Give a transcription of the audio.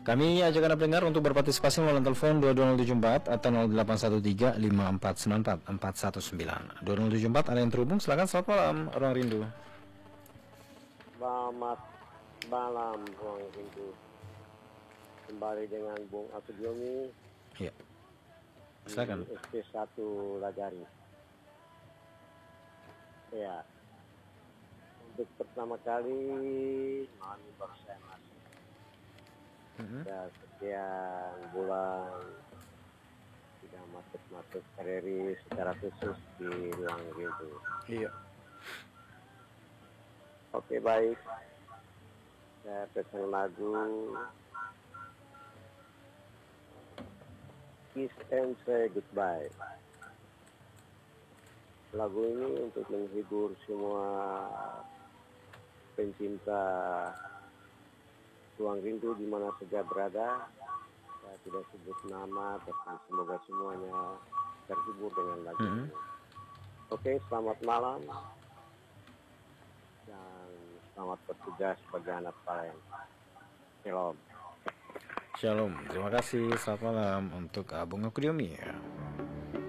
Kami ajak Anda pendengar untuk berpartisipasi melalui telepon 22074 atau 0813 5494 419. 2074 ada yang terhubung, silakan. Selamat malam, Ruang Rindu. Selamat malam, Ruang Rindu. Kembali dengan Bung Akudiomi. Iya. Silakan. SP1 Lagari. Ya. Untuk pertama kali kami baru saya masuk. Ya, sekian bulan tidak masuk RRI secara khusus di Ruang Rindu. Iya. Oke, baik. Saya pesan lagu Kiss and Say Goodbye. Lagu ini untuk menghibur semua pencinta Ruang Rindu di mana saja berada. Saya tidak sebut nama, tapi semoga semuanya terhibur dengan lagu ini. Oke, selamat malam dan selamat bertugas bagi anak kalian. Shalom. Shalom. Terima kasih. Selamat malam untuk Bung Akudiomi.